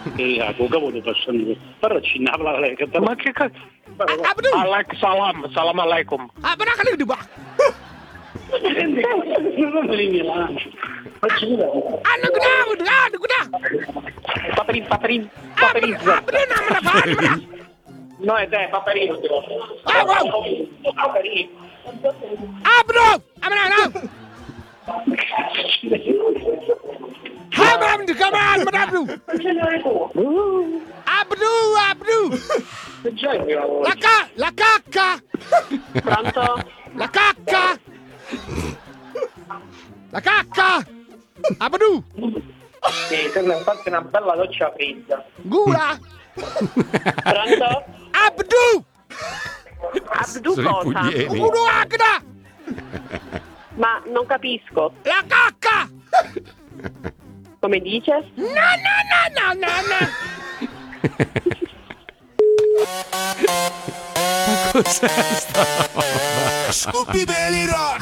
Kamu pesan itu. Cina lah kata. Ma che cazzo? Abdu. Assalamualaikum. Pernah kali di bawah. Ano guna. Paperin. Abdu nama apa? No, è te, Paperino. Paperino. Abdu. Amana. Hamam di kamar Abdu. Abdu. La cacca. Pronto? La cacca. Abdu. Sì, sembra infatti una bella doccia fredda. Gula. Pronto? Abdu Sono i cosa? pugliesi. Uno agda. Ma non capisco. La cacca. Come dice? No. Ma cos'è sta roba? Scooby Belly Rock!